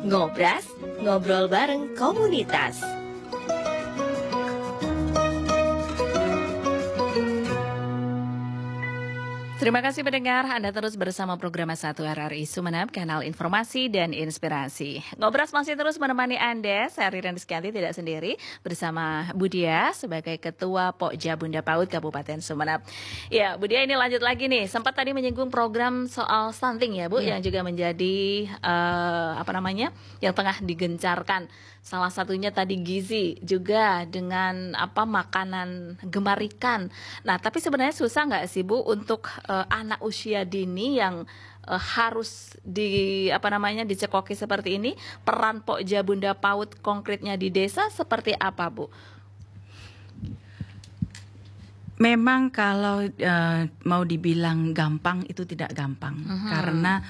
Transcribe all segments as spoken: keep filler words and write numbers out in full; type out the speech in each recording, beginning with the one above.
Ngobras, ngobrol bareng komunitas. Terima kasih pendengar, Anda terus bersama program satu R R I Sumeneb, kanal informasi dan inspirasi. Ngobras masih terus menemani Anda, saya Ririn Rizkyanti tidak sendiri, bersama Budia sebagai Ketua Pokja Bunda PAUD Kabupaten Sumeneb. Ya, Budia ini lanjut lagi nih, sempat tadi menyinggung program soal stunting ya Bu, ya. Yang juga menjadi, uh, apa namanya, yang tengah digencarkan. Salah satunya tadi gizi, juga dengan apa makanan gemar ikan. Nah, tapi sebenarnya susah nggak sih Bu untuk uh, anak usia dini yang uh, harus di apa namanya dicekoki seperti ini? Peran Pokja Bunda PAUD konkretnya di desa seperti apa Bu? Memang kalau uh, mau dibilang gampang itu tidak gampang, uh-huh. karena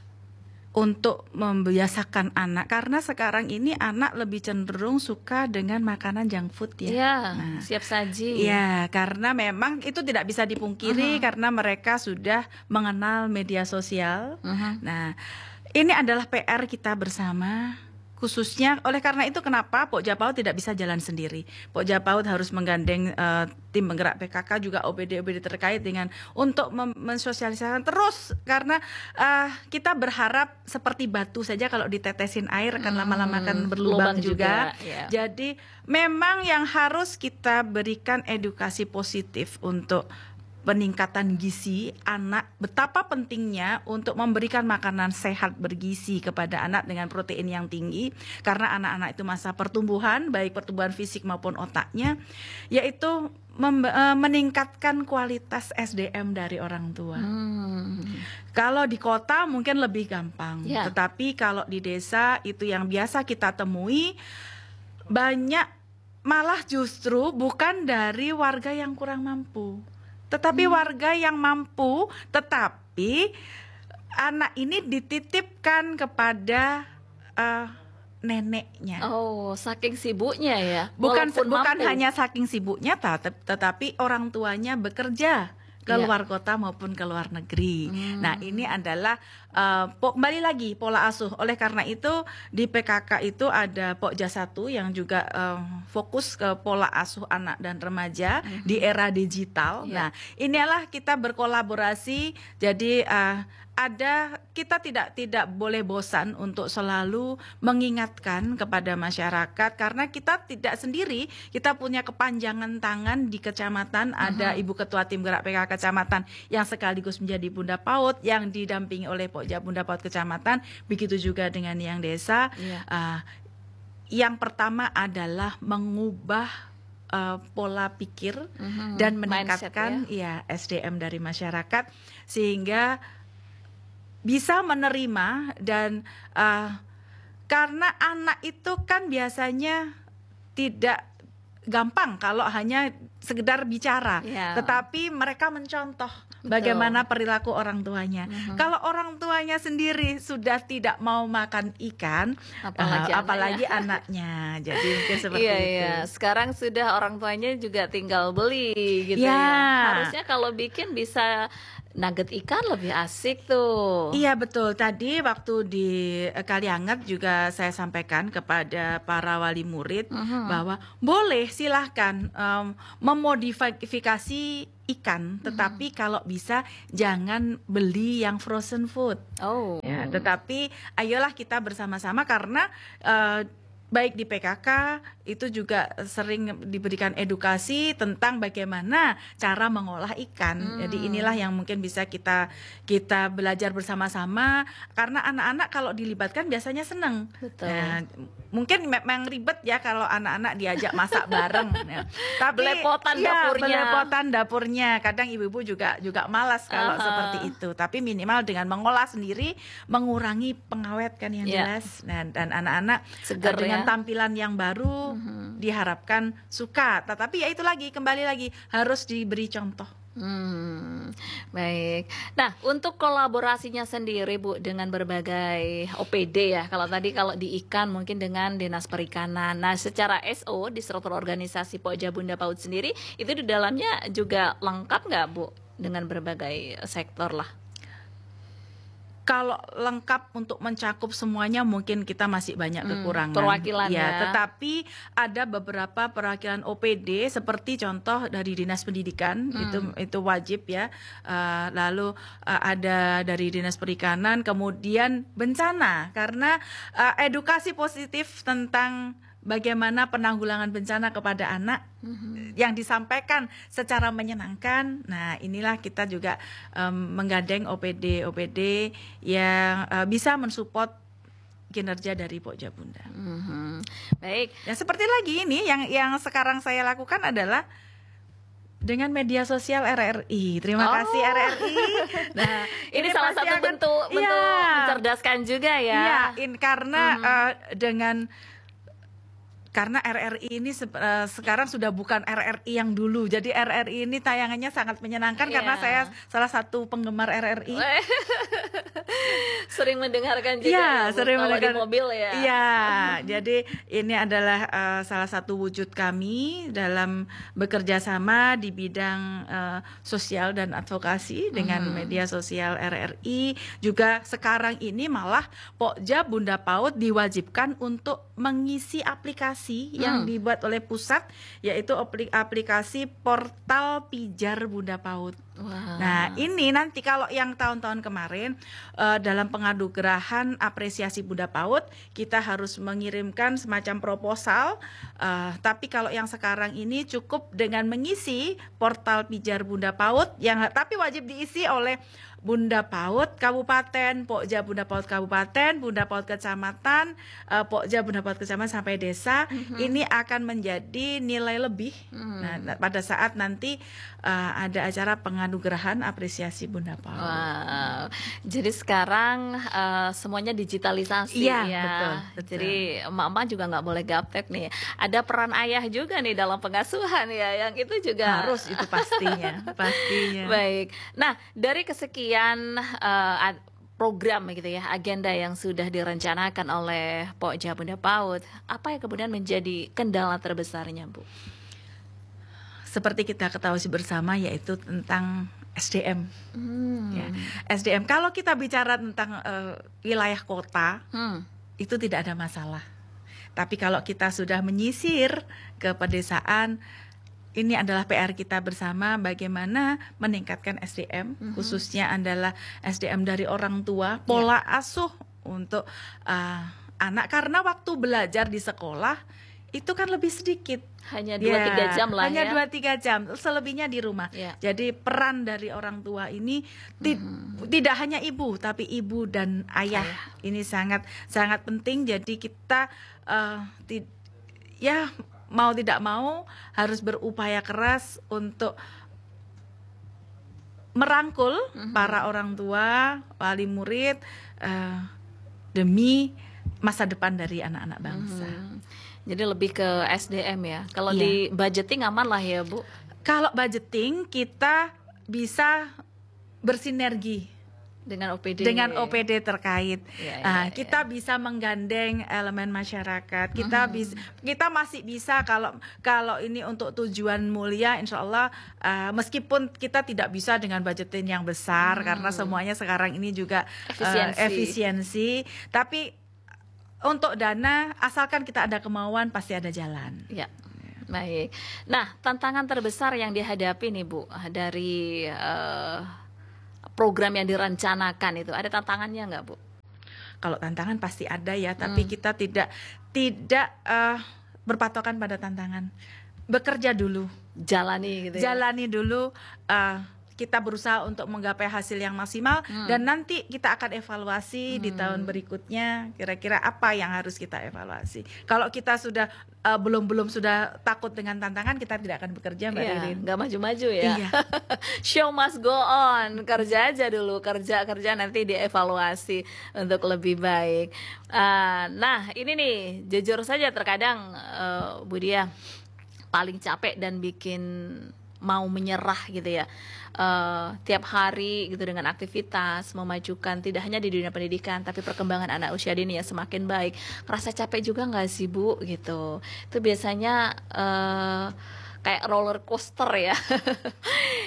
untuk membiasakan anak, karena sekarang ini anak lebih cenderung suka dengan makanan junk food ya. Ya, nah, siap saji. Ya, karena memang itu tidak bisa dipungkiri, uh-huh. karena mereka sudah mengenal media sosial. Uh-huh. Nah, ini adalah P R kita bersama. Khususnya oleh karena itu kenapa Pokja PAUD tidak bisa jalan sendiri. Pokja PAUD harus menggandeng uh, tim penggerak P K K, juga O B D O B D terkait dengan untuk mensosialisasikan terus, karena uh, kita berharap seperti batu saja kalau ditetesin air akan hmm, lama-lama akan berlubang juga. juga. Yeah. Jadi memang yang harus kita berikan edukasi positif untuk peningkatan gizi anak, betapa pentingnya untuk memberikan makanan sehat bergizi kepada anak dengan protein yang tinggi, karena anak-anak itu masa pertumbuhan, baik pertumbuhan fisik maupun otaknya, yaitu meningkatkan kualitas S D M dari orang tua. Hmm. Kalau di kota mungkin lebih gampang, yeah. tetapi kalau di desa itu yang biasa kita temui banyak malah justru bukan dari warga yang kurang mampu, tetapi hmm. warga yang mampu, tetapi anak ini dititipkan kepada uh, neneknya. Oh, saking sibuknya ya. Bukan bukan mampu. hanya saking sibuknya, tetapi orang tuanya bekerja keluar ya. kota maupun ke luar negeri. Hmm. Nah, ini adalah uh, kembali lagi pola asuh. Oleh karena itu di P K K itu ada Pokja satu yang juga uh, fokus ke pola asuh anak dan remaja hmm. di era digital. Ya. Nah, inilah kita berkolaborasi. Jadi uh, ada kita tidak tidak boleh bosan untuk selalu mengingatkan kepada masyarakat, karena kita tidak sendiri, kita punya kepanjangan tangan di kecamatan, uh-huh. ada Ibu Ketua Tim Gerak P K K Kecamatan yang sekaligus menjadi Bunda PAUD yang didampingi oleh Pokja Bunda PAUD Kecamatan, begitu juga dengan yang desa. Yeah. Uh, yang pertama adalah mengubah uh, pola pikir uh-huh. dan meningkatkan Mindset, ya. ya S D M dari masyarakat sehingga bisa menerima dan uh, karena anak itu kan biasanya tidak gampang kalau hanya sekedar bicara, ya. tetapi mereka mencontoh Betul. bagaimana perilaku orang tuanya. Uh-huh. Kalau orang tuanya sendiri sudah tidak mau makan ikan, apalagi, uh, apalagi anaknya. Jadi mungkin seperti iya, itu. Iya. Sekarang sudah orang tuanya juga tinggal beli gitu ya. ya. Harusnya kalau bikin bisa nugget ikan lebih asik tuh. Iya betul. Tadi waktu di Kalianget juga saya sampaikan kepada para wali murid uh-huh. bahwa boleh silahkan um, memodifikasi ikan, tetapi uh-huh. kalau bisa jangan beli yang frozen food. Oh. Ya, tetapi ayolah kita bersama-sama, karena uh, baik di P K K itu juga sering diberikan edukasi tentang bagaimana cara mengolah ikan. Hmm. Jadi inilah yang mungkin bisa kita kita belajar bersama-sama, karena anak-anak kalau dilibatkan biasanya senang. Betul. Nah, mungkin memang ribet ya kalau anak-anak diajak masak bareng. Ya. Tapi belepotan ya, dapurnya. Belepotan dapurnya. Kadang ibu-ibu juga juga malas kalau uh-huh. seperti itu. Tapi minimal dengan mengolah sendiri mengurangi pengawet kan yang yeah. jelas. Nah, dan anak-anak segar dengan ya. tampilan yang baru uh-huh. diharapkan suka, tetapi ya itu lagi kembali lagi harus diberi contoh. Hmm, baik. Nah, untuk kolaborasinya sendiri Bu dengan berbagai O P D ya. Kalau tadi kalau di ikan mungkin dengan Dinas Perikanan. Nah, secara S O di struktur organisasi Pokja Bunda PAUD sendiri itu di dalamnya juga lengkap nggak Bu dengan berbagai sektor lah? kalau lengkap untuk mencakup semuanya mungkin kita masih banyak kekurangan. Hmm, perwakilan ya, ya. Tetapi ada beberapa perwakilan O P D seperti contoh dari Dinas Pendidikan, Hmm. itu itu wajib ya. Uh, lalu uh, ada dari Dinas Perikanan, kemudian bencana karena uh, edukasi positif tentang bagaimana penanggulangan bencana kepada anak mm-hmm. yang disampaikan secara menyenangkan. Nah, inilah kita juga um, menggandeng O P D O P D yang uh, bisa mensupport kinerja dari Pokja Bunda. Mm-hmm. Baik. Ya seperti lagi ini yang yang sekarang saya lakukan adalah dengan media sosial R R I. Terima oh. kasih R R I. Nah, ini, ini salah satu akan, bentuk bentuk ya, mencerdaskan juga ya. Iya, in, karena mm-hmm. uh, dengan karena R R I ini se uh, sekarang sudah bukan R R I yang dulu. Jadi R R I ini tayangannya sangat menyenangkan yeah. karena saya salah satu penggemar R R I. Sering mendengarkan juga yeah, ya, sering kalau mendengar, di mobil ya. Iya, yeah, jadi ini adalah uh, salah satu wujud kami dalam bekerja sama di bidang uh, sosial dan advokasi dengan hmm. media sosial R R I. Juga sekarang ini malah Pokja Bunda PAUD diwajibkan untuk mengisi aplikasi yang hmm. dibuat oleh pusat, yaitu aplikasi portal Pijar Bunda PAUD. Wow. Nah, ini nanti kalau yang tahun-tahun kemarin uh, dalam pengadugerahan apresiasi Bunda PAUD kita harus mengirimkan semacam proposal, uh, tapi kalau yang sekarang ini cukup dengan mengisi portal Pijar Bunda PAUD yang tapi wajib diisi oleh Bunda PAUD Kabupaten, Pokja Bunda PAUD Kabupaten, Bunda PAUD Kecamatan, uh, Pokja Bunda PAUD Kecamatan sampai desa. Mm-hmm. Ini akan menjadi nilai lebih. Mm. Nah, pada saat nanti uh, ada acara penganugerahan apresiasi Bunda PAUD. Wow. Jadi sekarang uh, semuanya digitalisasi iya, ya. Betul, betul. Jadi emak-emak juga nggak boleh gaptek nih. Ada peran ayah juga nih dalam pengasuhan ya, yang itu juga harus itu pastinya, pastinya. Baik. Nah, dari kesekian uh, program gitu ya, agenda yang sudah direncanakan oleh Pokja Bunda PAUD, apa yang kemudian menjadi kendala terbesarnya, Bu? Seperti kita ketahui bersama, yaitu tentang S D M. Hmm. Ya. S D M. Kalau kita bicara tentang uh, wilayah kota, hmm. itu tidak ada masalah. Tapi kalau kita sudah menyisir ke pedesaan, ini adalah P R kita bersama, bagaimana meningkatkan S D M, mm-hmm. khususnya adalah S D M dari orang tua, pola yeah. asuh untuk uh, anak, karena waktu belajar di sekolah itu kan lebih sedikit, hanya dua tiga jam lah hanya ya, dua tiga jam, selebihnya di rumah. Yeah. Jadi peran dari orang tua ini ti- mm-hmm. tidak hanya ibu, tapi ibu dan ayah, ayah. Ini sangat sangat penting. Jadi kita uh, ti- ya mau tidak mau harus berupaya keras untuk merangkul mm-hmm. para orang tua, wali murid uh, demi masa depan dari anak-anak bangsa. Mm-hmm. Jadi lebih ke S D M ya. Kalau iya. di budgeting aman lah ya, Bu. Kalau budgeting kita bisa bersinergi dengan O P D dengan O P D terkait. ya, ya, nah, ya. kita bisa menggandeng elemen masyarakat. Kita hmm. bisa, kita masih bisa kalau kalau ini untuk tujuan mulia, insya Allah uh, meskipun kita tidak bisa dengan budgeting yang besar hmm. karena semuanya sekarang ini juga efisiensi. Uh, efisiensi. Tapi untuk dana, asalkan kita ada kemauan, pasti ada jalan. Ya. Baik. Nah, tantangan terbesar yang dihadapi nih, Bu, dari uh, program yang direncanakan itu, ada tantangannya nggak, Bu? Kalau tantangan pasti ada ya, tapi hmm. kita tidak tidak uh, berpatokan pada tantangan. Bekerja dulu, jalani gitu. Ya? Jalani dulu. Uh, kita berusaha untuk menggapai hasil yang maksimal hmm. dan nanti kita akan evaluasi hmm. di tahun berikutnya kira-kira apa yang harus kita evaluasi. Kalau kita sudah uh, belum belum sudah takut dengan tantangan, kita tidak akan bekerja, Mbak Ririn. Nggak maju-maju ya. Iya. Show must go on. Kerja aja dulu, kerja kerja nanti dievaluasi untuk lebih baik. Uh, nah ini nih jujur saja terkadang uh, Bu Dia paling capek dan bikin mau menyerah gitu ya. Uh, tiap hari gitu dengan aktivitas memajukan tidak hanya di dunia pendidikan tapi perkembangan anak usia dini yang semakin baik. Rasa capek juga nggak sih, Bu, gitu? Itu biasanya uh, kayak roller coaster ya.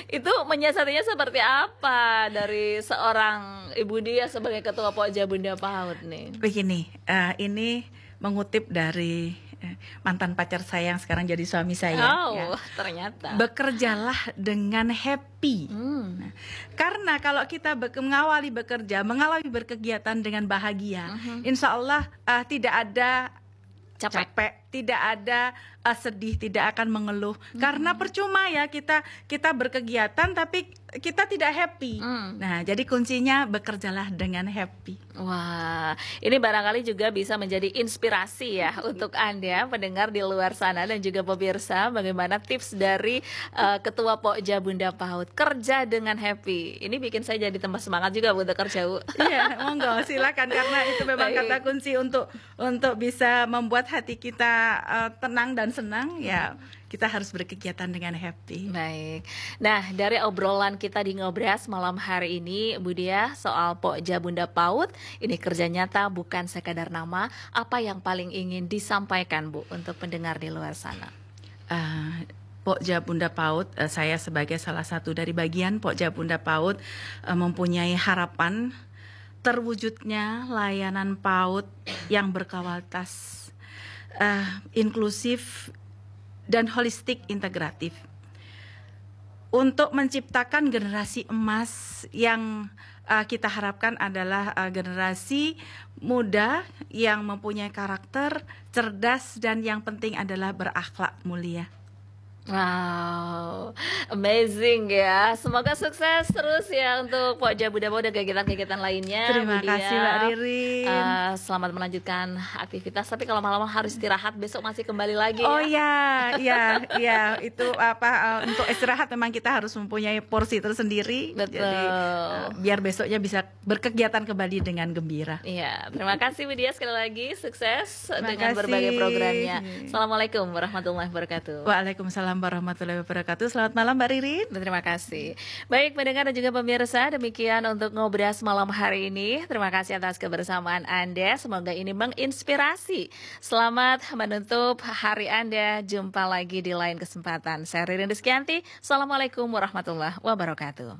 Itu menyiasatinya seperti apa dari seorang Ibu Dia sebagai Ketua Pokja Bunda PAUD nih? Begini, uh, ini mengutip dari uh, mantan pacar saya yang sekarang jadi suami saya. Oh, ya. ternyata. Bekerjalah dengan happy. Hmm. Nah, karena kalau kita be mengawali bekerja, mengawali berkegiatan dengan bahagia, uh -huh. insya Allah uh, tidak ada capek, capek tidak ada uh, sedih, tidak akan mengeluh. Hmm. Karena percuma ya kita kita berkegiatan tapi kita tidak happy. Hmm. Nah, jadi kuncinya bekerjalah dengan happy. Wah, ini barangkali juga bisa menjadi inspirasi ya untuk Anda pendengar di luar sana dan juga pemirsa, bagaimana tips dari uh, Ketua Pokja Bunda PAUD, kerja dengan happy. Ini bikin saya jadi tambah semangat juga untuk kerja, Bu. Iya, monggo silakan, karena itu memang Baik. kata kunci untuk untuk bisa membuat hati kita uh, tenang dan senang, ya kita harus berkegiatan dengan happy. Baik. Nah, dari obrolan kita di Ngobras malam hari ini, Bu Dia, soal Pokja Bunda PAUD, ini kerja nyata bukan sekadar nama. Apa yang paling ingin disampaikan, Bu, untuk pendengar di luar sana? Uh, Pokja Bunda PAUD, uh, saya sebagai salah satu dari bagian Pokja Bunda PAUD uh, mempunyai harapan terwujudnya layanan PAUD yang berkualitas, uh, inklusif, dan holistik integratif untuk menciptakan generasi emas yang uh, kita harapkan adalah uh, generasi muda yang mempunyai karakter cerdas dan yang penting adalah berakhlak mulia. Wow, amazing ya. Semoga sukses terus ya untuk Pokja Bunda PAUD dan kegiatan-kegiatan lainnya. Terima kasih Mbak Ririn. Uh, selamat melanjutkan aktivitas. Tapi kalau malam harus istirahat, besok masih kembali lagi. Oh ya, ya, ya, ya. Itu apa? Uh, untuk istirahat memang kita harus mempunyai porsi tersendiri. Betul. Jadi uh, biar besoknya bisa berkegiatan kembali dengan gembira. Iya. Terima kasih Bu Dia sekali lagi. Sukses terima dengan kasih. berbagai programnya. Assalamualaikum warahmatullahi wabarakatuh. Waalaikumsalam warahmatullahi wabarakatuh. Selamat malam Mbak Ririn. Terima kasih. Baik pendengar dan juga pemirsa, demikian untuk Ngobras malam hari ini. Terima kasih atas kebersamaan Anda. Semoga ini menginspirasi. Selamat menutup hari Anda. Jumpa lagi di lain kesempatan. Saya Ririn Rizkyanti. Assalamualaikum warahmatullahi wabarakatuh.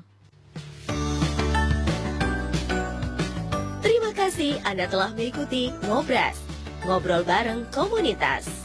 Terima kasih Anda telah mengikuti Ngobras, ngobrol bareng komunitas.